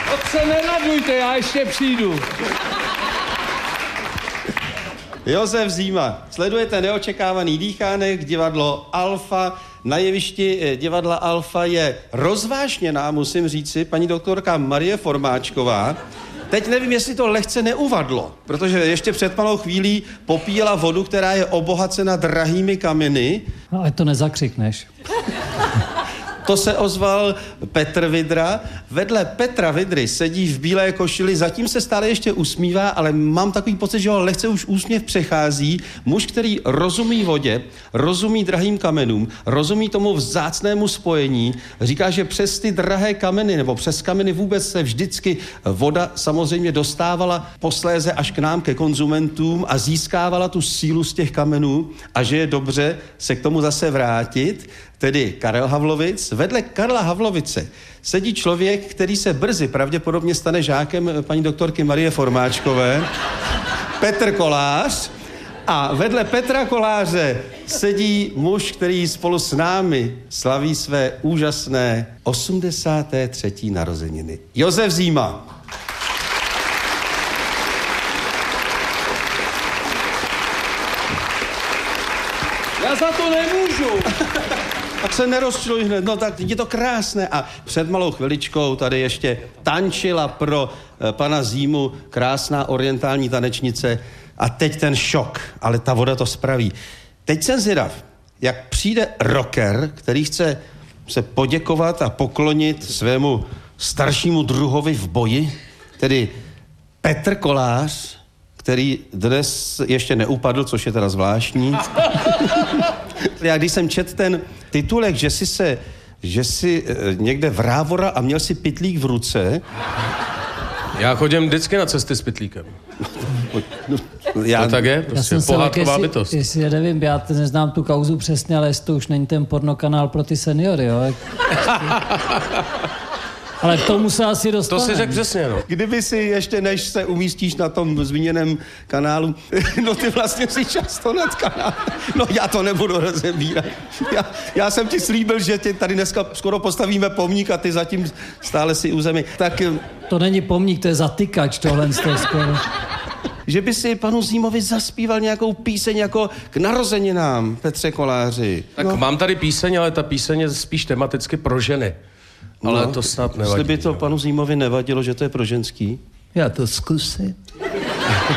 To se neradujte, já ještě přijdu. Josef Zíma. Sledujete Neočekávaný dýchánek, divadlo Alfa. Na jevišti divadla Alfa je rozvášněná, musím říci, paní doktorka Marie Formáčková. Teď nevím, jestli to lehce neuvadlo, protože ještě před malou chvílí popíjela vodu, která je obohacena drahými kameny. No, ať to nezakřikneš. To se ozval Petr Vidra. Vedle Petra Vidry sedí v bílé košili, zatím se stále ještě usmívá, ale mám takový pocit, že ho lehce už úsměv přechází. Muž, který rozumí vodě, rozumí drahým kamenům, rozumí tomu vzácnému spojení, říká, že přes ty drahé kameny, nebo přes kameny vůbec se vždycky voda samozřejmě dostávala posléze až k nám, ke konzumentům a získávala tu sílu z těch kamenů a že je dobře se k tomu zase vrátit. Tedy Karel Havlovic. Vedle Karla Havlovice sedí člověk, který se brzy pravděpodobně stane žákem paní doktorky Marie Formáčkové, Petr Kolář. A vedle Petra Koláře sedí muž, který spolu s námi slaví své úžasné 83. narozeniny. Josef Zíma. Já za to nemůžu. Tak se nerozčiluj hned, no tak je to krásné. A před malou chviličkou tady ještě tančila pro pana Zímu krásná orientální tanečnice. A teď ten šok, ale ta voda to spraví. Teď jsem zvědav, jak přijde rocker, který chce se poděkovat a poklonit svému staršímu druhovi v boji, tedy Petr Kolář, který dnes ještě neupadl, což je teda zvláštní. Já když jsem četl ten titulek, že jsi někde vrávora a měl si pytlík v ruce. Já chodím vždycky na cesty s pytlíkem. To tak je, prostě pohádková bytost. Jestli nevím, já neznám tu kauzu přesně, ale jestli to už není ten pornokanál pro ty seniory, jo? Ale k tomu se asi dostane. To si řekl přesně, no. Kdyby si ještě, než se umístíš na tom zmíněném kanálu, no ty vlastně si často nad kanál. No já to nebudu rozebírat. Já jsem ti slíbil, že ti tady dneska skoro postavíme pomník a ty zatím stále si u zemi. Tak... To není pomník, to je zatykač tohle z toho skoro. Že by si panu Zímovi zaspíval nějakou píseň jako k narozeninám, Petře Koláři. Tak no. Mám tady píseň, ale ta píseň je spíš tematicky pro ženy. Ale to snad nevadí. Jestli by to panu Zímovi nevadilo, že to je pro ženský? Já to zkusím.